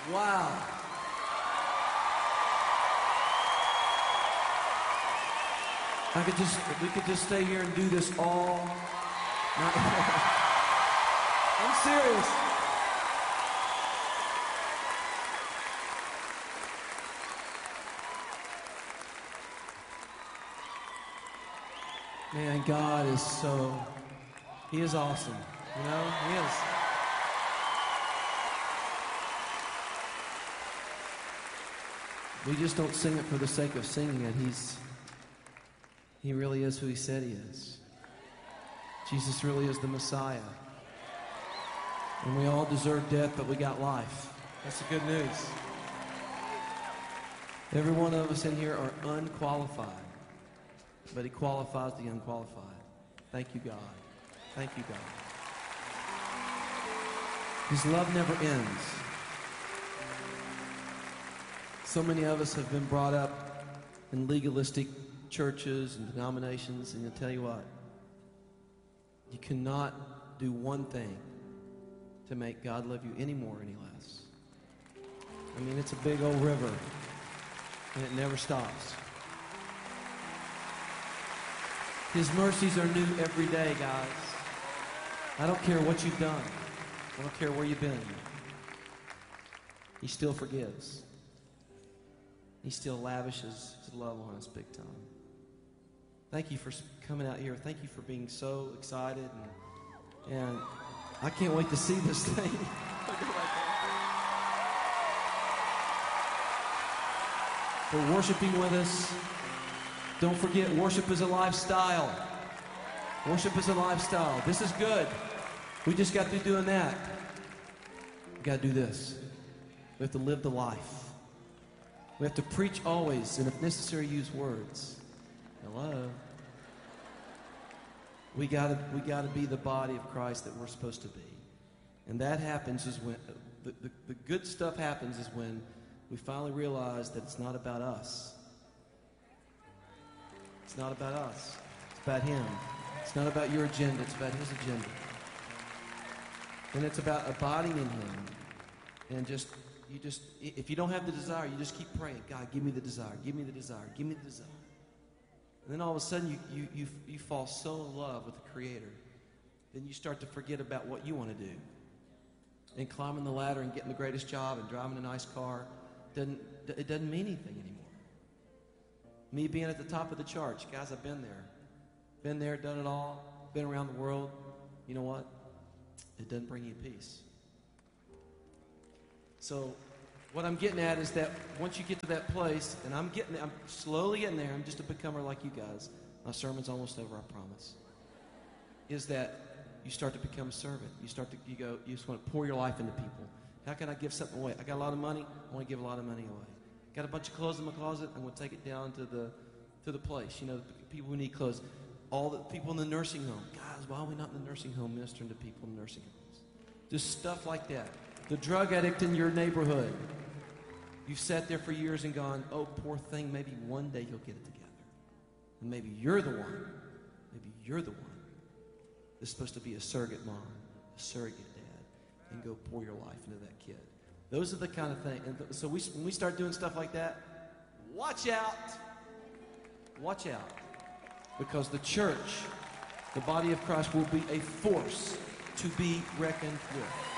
Wow. We could just stay here and do this all night. I'm serious. Man, God is He is awesome. You know, He is. We just don't sing it for the sake of singing it. He really is who He said He is. Jesus really is the Messiah. And we all deserve death, but we got life. That's the good news. Every one of us in here are unqualified, but He qualifies the unqualified. Thank you, God. Thank you, God. His love never ends. So many of us have been brought up in legalistic churches and denominations, and I'll tell you what, you cannot do one thing to make God love you any more or any less. I mean, it's a big old river, and it never stops. His mercies are new every day, guys. I don't care what you've done. I don't care where you've been. He still forgives. He still lavishes His love on us big time. Thank you for coming out here. Thank you for being so excited. And I can't wait to see this thing. For worshiping with us. Don't forget, worship is a lifestyle. Worship is a lifestyle. This is good. We just got through doing that. We got to do this. We have to live the life. We have to preach always, and if necessary, use words. Hello. We gotta be the body of Christ that we're supposed to be. And that happens is when the good stuff happens is when we finally realize that it's not about us. It's not about us. It's about Him. It's not about your agenda. It's about His agenda. And it's about abiding in Him. And if you don't have the desire, you just keep praying. God, give me the desire. Give me the desire. Give me the desire. And then all of a sudden, you fall so in love with the Creator. Then you start to forget about what you want to do. And climbing the ladder and getting the greatest job and driving a nice car, it doesn't mean anything anymore. Me being at the top of the charts, guys, I've been there. Been there, done it all, been around the world. You know what? It doesn't bring you peace. So what I'm getting at is that once you get to that place, and I'm slowly getting there, I'm just a becomer like you guys. My sermon's almost over, I promise. Is that you start to become a servant. You just want to pour your life into people. How can I give something away? I got a lot of money, I want to give a lot of money away. Got a bunch of clothes in my closet, I'm going to take it down to the place. You know, the people who need clothes. All the people in the nursing home. Guys, why are we not in the nursing home ministering to people in nursing homes? Just stuff like that. The drug addict in your neighborhood. You've sat there for years and gone, oh, poor thing, maybe one day you'll get it together. And maybe you're the one. Maybe you're the one that's supposed to be a surrogate mom, a surrogate dad, and go pour your life into that kid. Those are the kind of things. And so when we start doing stuff like that, watch out. Watch out. Because the church, the body of Christ, will be a force to be reckoned with.